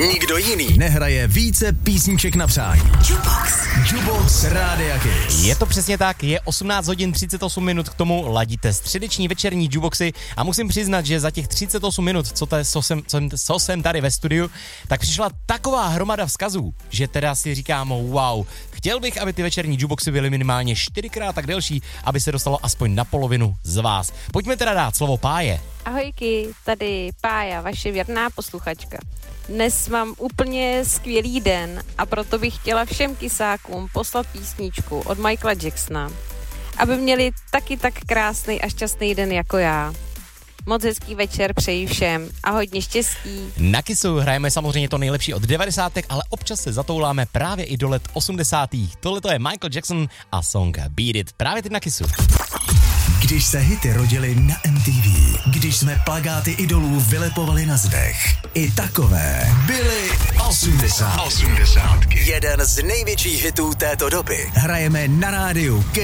Nikdo jiný nehraje více písniček na přání. Jukebox Rádia Kiss. Je to přesně tak, je 18 hodin 38 minut, k tomu ladíte středeční večerní jukeboxy a musím přiznat, že za těch 38 minut, co jsem tady ve studiu, tak přišla taková hromada vzkazů, že teda si říkám wow, chtěl bych, aby ty večerní jukeboxy byly minimálně 4krát tak delší, aby se dostalo aspoň na polovinu z vás. Pojďme teda dát slovo Páje. Ahojky, tady Pája, vaše věrná posluchačka. Dnes mám úplně skvělý den a proto bych chtěla všem kysákům poslat písničku od Michaela Jacksona, aby měli taky tak krásný a šťastný den jako já. Moc hezký večer přeji všem a hodně štěstí. Na Kissu hrajeme samozřejmě to nejlepší od 90. ale občas se zatouláme právě i do let 80. Tohle to je Michael Jackson a song Beat It. Právě teď na Kissu. Když se hity rodily na MTV, když jsme plakáty idolů vylepovali na zdech, i takové byly 80. Jeden z největších hitů této doby hrajeme na rádiu